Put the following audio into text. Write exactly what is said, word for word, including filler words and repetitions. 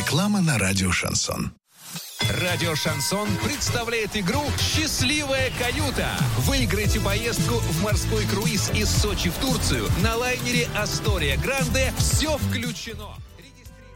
Реклама на радио «Шансон». Радио «Шансон» представляет игру «Счастливая каюта». Выиграйте поездку в морской круиз из Сочи в Турцию на лайнере «Астория Гранде». Все включено.